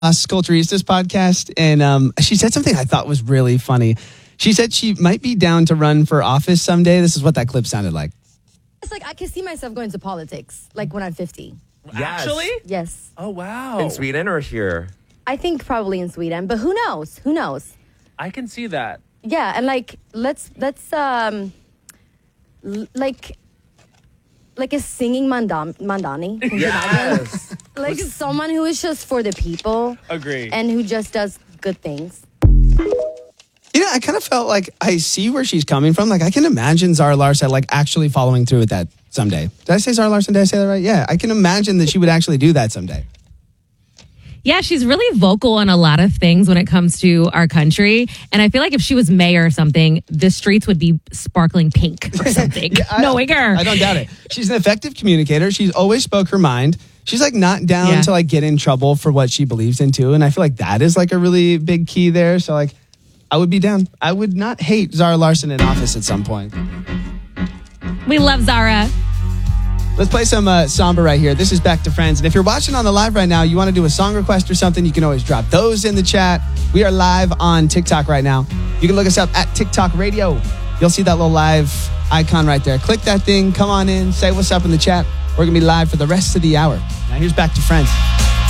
Culturistas podcast, and she said something I thought was really funny. She said she might be down to run for office someday. This is what that clip sounded like. It's like I can see myself going to politics, like when I'm 50. Yes. Actually? Yes. Oh, wow. In Sweden or here? I think probably in Sweden, but who knows? Who knows? I can see that. Yeah, and like let's like a singing Mandani. Can you imagine? Yes. Like someone who is just for the people. Agree. And who just does good things. You know, I kind of felt like I see where she's coming from. Like, I can imagine Zara Larsson like actually following through with that someday. Did I say Zara Larsson? Did I say that right? Yeah, I can imagine that she would actually do that someday. Yeah, she's really vocal on a lot of things when it comes to our country. And I feel like if she was mayor or something, the streets would be sparkling pink or something. Knowing her. I don't doubt it. She's an effective communicator. She's always spoke her mind. She's like not down to like get in trouble for what she believes in too. And I feel like that is like a really big key there. So like, I would be down. I would not hate Zara Larsson in office at some point. We love Zara. Let's play some Samba right here. This is Back to Friends. And if you're watching on the live right now, you want to do a song request or something, you can always drop those in the chat. We are live on TikTok right now. You can look us up at TikTok Radio. You'll see that little live icon right there. Click that thing. Come on in. Say what's up in the chat. We're going to be live for the rest of the hour. Now here's Back to Friends.